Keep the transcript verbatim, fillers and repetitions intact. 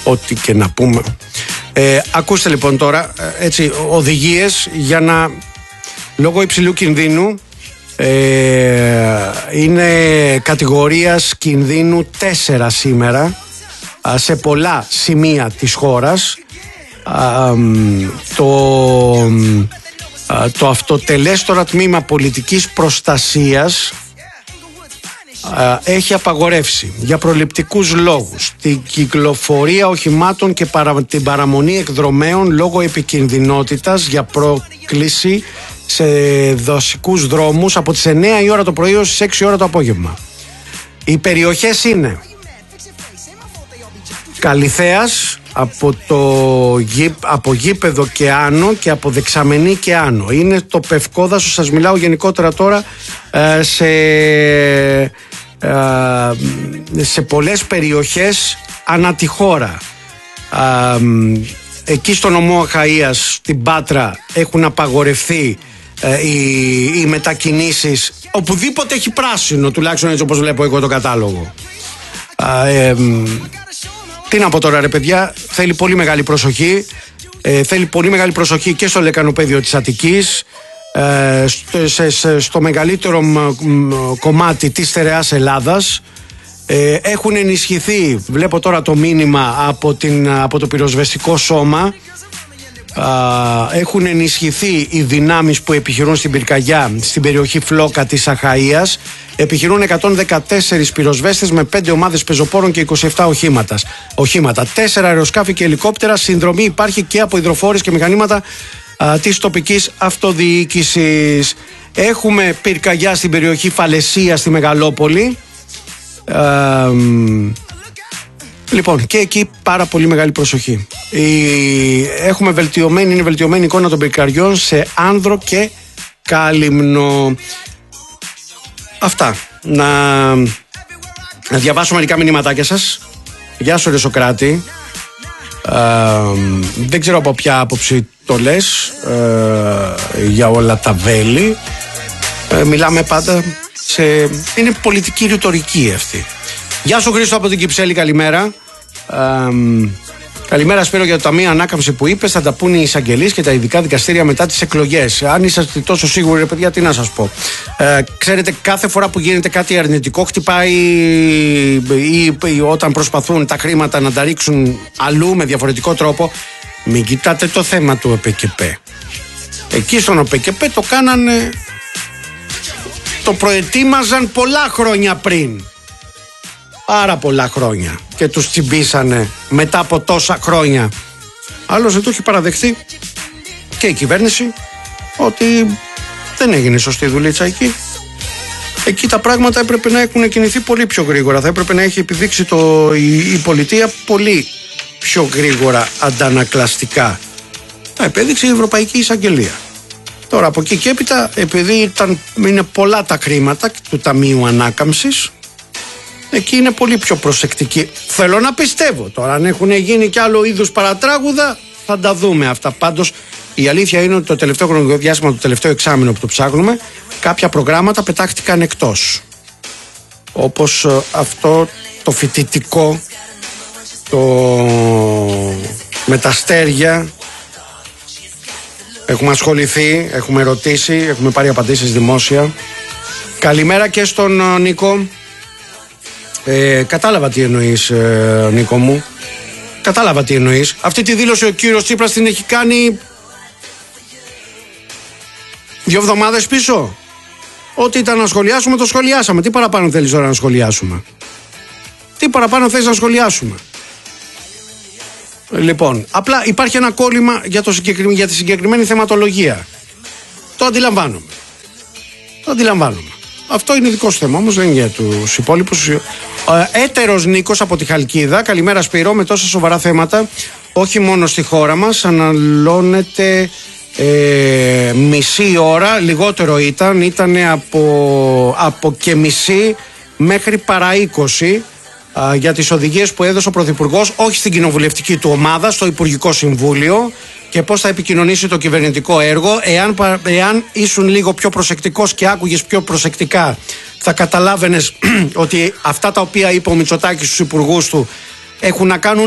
ό,τι και να πούμε. Ε, ακούστε λοιπόν τώρα έτσι, οδηγίες για να, λόγω υψηλού κινδύνου, ε, είναι κατηγορίας κινδύνου τέσσερα σήμερα σε πολλά σημεία της χώρας. Α, το, το αυτοτελές τώρα τμήμα πολιτικής προστασίας α, έχει απαγορεύσει για προληπτικούς λόγους την κυκλοφορία οχημάτων και παρα, την παραμονή εκδρομέων λόγω επικινδυνότητας για πρόκληση σε δασικούς δρόμους από τις εννέα η ώρα το πρωί ως τις έξι η ώρα το απόγευμα. Οι περιοχές είναι Καλιθέας, από, το, από Γήπεδο και άνω και από Δεξαμενή και άνω. Είναι το Πευκόδασο, σας μιλάω γενικότερα τώρα σε, σε πολλές περιοχές ανά τη χώρα. Εκεί στο νομό Αχαΐας, στην Πάτρα, έχουν απαγορευτεί οι, οι μετακινήσεις οπουδήποτε έχει πράσινο, τουλάχιστον έτσι όπως βλέπω εγώ το κατάλογο. Ε, Τι να πω τώρα ρε παιδιά, θέλει πολύ μεγάλη προσοχή. Ε, θέλει πολύ μεγάλη προσοχή και στο λεκανοπέδιο της Αττικής, ε, στο, σε, σε, στο μεγαλύτερο μ, μ, κομμάτι της στερεάς Ελλάδας. Ε, έχουν ενισχυθεί, βλέπω τώρα το μήνυμα από, την, από το πυροσβεστικό σώμα, ε, έχουν ενισχυθεί οι δυνάμεις που επιχειρούν στην πυρκαγιά στην περιοχή Φλόκα της Αχαΐας. Επιχειρούν εκατόν δεκατέσσερις πυροσβέστες με πέντε ομάδες πεζοπόρων και είκοσι επτά οχήματα. οχήματα. τέσσερα αεροσκάφη και ελικόπτερα. Συνδρομή υπάρχει και από υδροφόρες και μηχανήματα α, της τοπικής αυτοδιοίκησης. Έχουμε πυρκαγιά στην περιοχή Φαλαισία στη Μεγαλόπολη. Α, λοιπόν, και εκεί πάρα πολύ μεγάλη προσοχή. Η, έχουμε βελτιωμένη, είναι βελτιωμένη εικόνα των πυρκαγιών σε Άνδρο και Κάλυμνο. Αυτά. Να, να διαβάσω μερικά μηνύματάκια σας. Γεια σου ρε Σοκράτη. Ε, δεν ξέρω από ποια άποψη το λες ε, για όλα τα βέλη. Ε, μιλάμε πάντα σε... Είναι πολιτική ρητορική αυτή. Γεια σου Χρήστο από την Κυψέλη, καλημέρα. Ε, Καλημέρα Σπύρο, για το Ταμείο Ανάκαμψη που είπες, θα τα πούνε οι εισαγγελείς και τα ειδικά δικαστήρια μετά τις εκλογές. Αν είσαστε τόσο σίγουροι, ρε παιδιά, τι να σας πω. Ε, ξέρετε, κάθε φορά που γίνεται κάτι αρνητικό, χτυπάει ή, ή, ή όταν προσπαθούν τα χρήματα να τα ρίξουν αλλού με διαφορετικό τρόπο. Μην κοιτάτε το θέμα του ΟΠΕΚΕΠ. Εκεί στον ΟΠΕΚΕΠ το κάνανε, το προετοίμαζαν πολλά χρόνια πριν. Πάρα πολλά χρόνια και τους τσιμπήσανε μετά από τόσα χρόνια. Άλλωστε το έχει παραδεχθεί και η κυβέρνηση ότι δεν έγινε σωστή δουλίτσα εκεί. Εκεί τα πράγματα έπρεπε να έχουν κινηθεί πολύ πιο γρήγορα. Θα έπρεπε να έχει επιδείξει το, η, η πολιτεία πολύ πιο γρήγορα αντανακλαστικά. Τα επέδειξε η Ευρωπαϊκή Εισαγγελία. Τώρα από εκεί και έπειτα, επειδή ήταν, είναι πολλά τα χρήματα του Ταμείου Ανάκαμψης, εκεί είναι πολύ πιο προσεκτικοί. Θέλω να πιστεύω. Τώρα αν έχουν γίνει κι άλλο είδους παρατράγουδα θα τα δούμε αυτά. Πάντως η αλήθεια είναι ότι το τελευταίο χρονικό διάστημα, το τελευταίο εξάμηνο που το ψάχνουμε, κάποια προγράμματα πετάχτηκαν εκτός. Όπως αυτό το φοιτητικό, το με τα αστέρια. Έχουμε ασχοληθεί, έχουμε ρωτήσει, έχουμε πάρει απαντήσεις δημόσια. Καλημέρα και στον Νίκο. Ε, κατάλαβα τι εννοείς, ε, Νίκο μου. Κατάλαβα τι εννοείς. Αυτή τη δήλωση ο κύριος Τσίπρας την έχει κάνει δύο εβδομάδες πίσω. Ό,τι ήταν να σχολιάσουμε το σχολιάσαμε. Τι παραπάνω θέλεις τώρα να σχολιάσουμε? Τι παραπάνω θέλεις να σχολιάσουμε? Λοιπόν, απλά υπάρχει ένα κόλλημα για, το συγκεκρι... για τη συγκεκριμένη θεματολογία. Το αντιλαμβάνομαι. Το αντιλαμβάνομαι. Αυτό είναι δικό σου θέμα όμως, δεν είναι για τους υπόλοιπους. Έτερος Νίκος από τη Χαλκίδα. Καλημέρα Σπύρο, με τόσα σοβαρά θέματα, όχι μόνο στη χώρα μας, αναλώνεται ε, μισή ώρα, λιγότερο ήταν, ήταν από, από και μισή μέχρι παρά είκοσι α, για τις οδηγίες που έδωσε ο Πρωθυπουργός, όχι στην κοινοβουλευτική του ομάδα, στο Υπουργικό Συμβούλιο, και πώς θα επικοινωνήσει το κυβερνητικό έργο. Εάν, εάν ήσουν λίγο πιο προσεκτικός και άκουγες πιο προσεκτικά, θα καταλάβαινες ότι αυτά τα οποία είπε ο Μητσοτάκης στους υπουργούς του έχουν να κάνουν